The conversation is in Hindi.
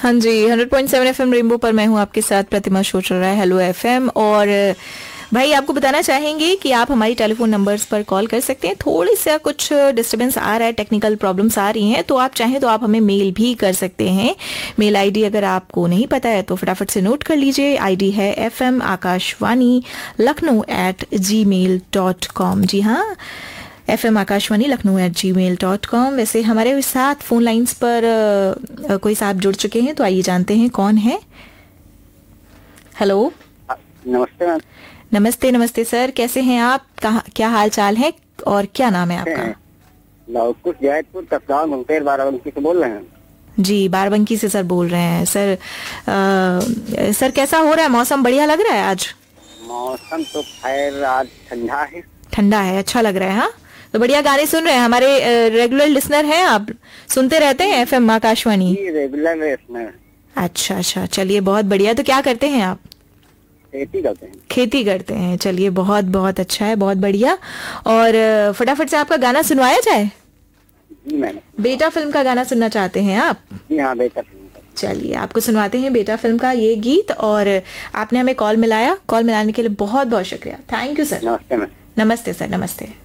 हाँ जी, 100.7 एफएम रेनबो पर मैं हूँ आपके साथ प्रतिमा शो चल रहा है हेलो एफएम। और भाई आपको बताना चाहेंगे कि आप हमारी टेलीफोन नंबर्स पर कॉल कर सकते हैं। थोड़ी सा कुछ डिस्टरबेंस आ रहा है, टेक्निकल प्रॉब्लम्स आ रही हैं, तो आप चाहें तो आप हमें मेल भी कर सकते हैं। मेल आईडी अगर आपको नहीं पता है तो फटाफट से नोट कर लीजिए। आईडी है fmakashwani.lucknow@gmail.com। जी हाँ, fmakashwani.lucknow@gmail.com। वैसे हमारे साथ फोन लाइंस पर कोई साहब जुड़ चुके हैं, तो आइए जानते हैं कौन है। हेलो, नमस्ते मैम। नमस्ते। नमस्ते सर, कैसे हैं आप? कहाँ, क्या हाल चाल है और क्या नाम है आपका? लाहौकुस जैतपुर तत्काल मुंगेर बाराबंकी से बोल रहे हैं। जी, बाराबंकी से सर बोल रहे हैं। सर सर कैसा हो रहा है? मौसम बढ़िया लग रहा है आज? मौसम तो खैर आज ठंडा है। ठंडा है, अच्छा लग रहा है। हाँ, तो बढ़िया गाने सुन रहे हैं। हमारे रेगुलर लिसनर हैं आप? सुनते रहते हैं एफएम आकाशवाणी? Regular listener. अच्छा अच्छा, चलिए बहुत बढ़िया। तो क्या करते हैं आप? खेती करते हैं। खेती करते हैं, चलिए बहुत बहुत अच्छा है, बहुत बढ़िया। और फटाफट से आपका गाना सुनवाया जाए। जी मैम। बेटा फिल्म का गाना सुनना चाहते हैं आप? जी हाँ, बेटा फिल्म का। चलिए आपको सुनवाते हैं बेटा फिल्म का ये गीत। और आपने हमें कॉल मिलाया, कॉल मिलाने के लिए बहुत बहुत शुक्रिया। Thank you sir. नमस्ते मैम। नमस्ते सर, नमस्ते।